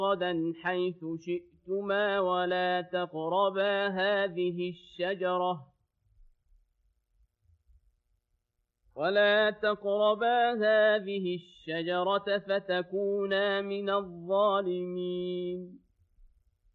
رَغَدًا حَيْثُ شِئْتُمَا ولا تقربا هذه الشجرة فتكونا من الظالمين